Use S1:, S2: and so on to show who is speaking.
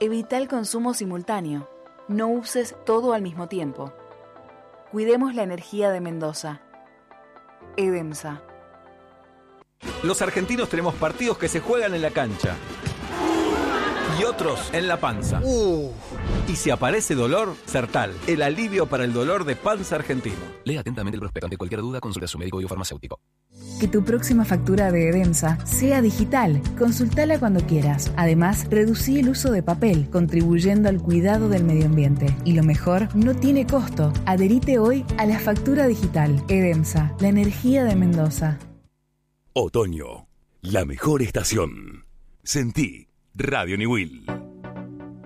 S1: Evita el consumo simultáneo. No uses todo al mismo tiempo. Cuidemos la energía de Mendoza. EDEMSA.
S2: Los argentinos tenemos partidos que se juegan en la cancha y otros en la panza. Y si aparece dolor, Sertal, el alivio para el dolor de panza argentino.
S3: Lea atentamente el prospecto. Ante cualquier duda, consulte a su médico y o farmacéutico.
S1: Que tu próxima factura de EDEMSA sea digital. Consultala cuando quieras. Además, reducí el uso de papel, contribuyendo al cuidado del medio ambiente. Y lo mejor, no tiene costo. Adherite hoy a la factura digital. EDEMSA, la energía de Mendoza.
S4: Otoño, la mejor estación. Sentí Radio Niwil.